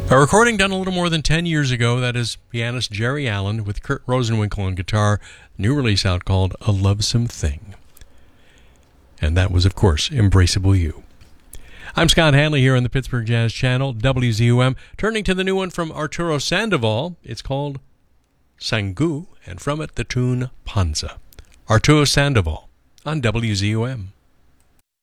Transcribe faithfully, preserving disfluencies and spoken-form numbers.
A recording done a little more than ten years ago. That is pianist Jerry Allen with Kurt Rosenwinkel on guitar. New release out called A Lovesome Thing. And that was, of course, Embraceable You. I'm Scott Hanley here on the Pittsburgh Jazz Channel, W Z U M. Turning to the new one from Arturo Sandoval. It's called Sangu, and from it the tune Panza. Arturo Sandoval on W Z U M.